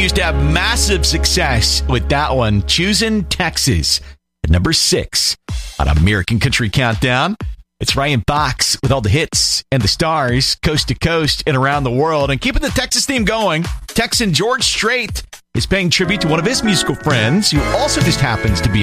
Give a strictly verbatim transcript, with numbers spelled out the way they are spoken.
continues to have massive success with that one, Choosing Texas at number six on American Country Countdown. It's Ryan Fox with all the hits and the stars, coast to coast and around the world. And keeping the Texas theme going, Texan George Strait is paying tribute to one of his musical friends who also just happens to be